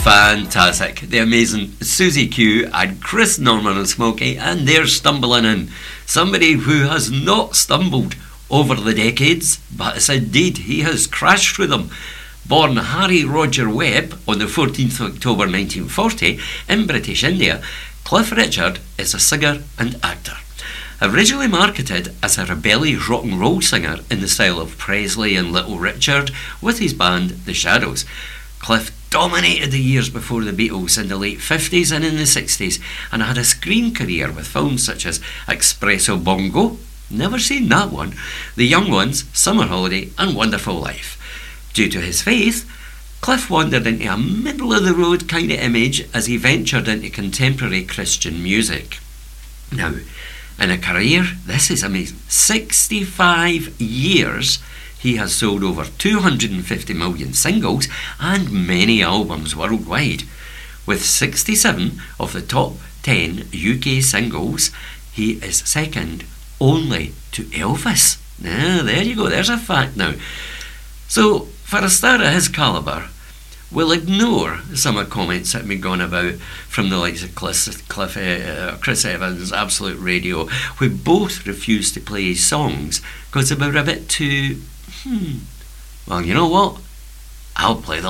Fantastic. The amazing Susie Q and Chris Norman and Smokey, and they're stumbling in. Somebody who has not stumbled over the decades, but yes, indeed, he has crashed through them. Born Harry Roger Webb on the 14th of October 1940 in British India, Cliff Richard is a singer and actor. Originally marketed as a rebellious rock and roll singer in the style of Presley and Little Richard with his band The Shadows, Cliff dominated the years before the Beatles in the late 50s and in the 60s, and had a screen career with films such as Espresso Bongo, never seen that one, The Young Ones, Summer Holiday and Wonderful Life. Due to his faith, Cliff wandered into a middle-of-the-road kind of image as he ventured into contemporary Christian music. Now, in a career, this is amazing, 65 years, he has sold over 250 million singles and many albums worldwide. With 67 of the top 10 UK singles, he is second only to Elvis. Now, there you go, there's a fact now. So, for a star of his calibre, we'll ignore some of the comments that have been gone about from the likes of Chris Evans, Absolute Radio, who both refused to play his songs because they were a bit too... Well, you know what? I'll play them.